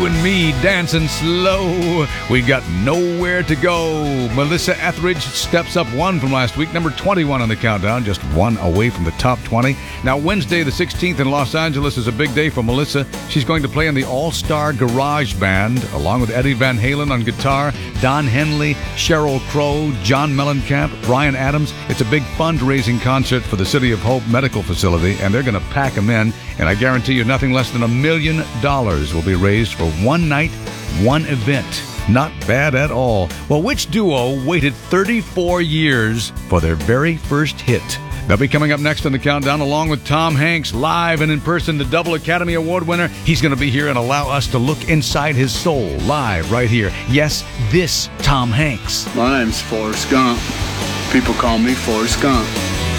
and me dancing slow. We got nowhere to go. Melissa Etheridge steps up one from last week, number 21 on the countdown, just one away from the top 20. Now, Wednesday the 16th in Los Angeles is a big day for Melissa. She's going to play in the All-Star Garage Band, along with Eddie Van Halen on guitar, Don Henley, Sheryl Crow, John Mellencamp, Bryan Adams. It's a big fundraising concert for the City of Hope Medical Facility, and they're going to pack them in, and I guarantee you nothing less than $1 million will be raised for one night, one event. Not bad at all. Well, which duo waited 34 years for their very first hit? They'll be coming up next on the countdown, along with Tom Hanks, live and in person, the double Academy Award winner. He's going to be here and allow us to look inside his soul, live right here. Yes, this Tom Hanks. My name's Forrest Gump. People call me Forrest Gump.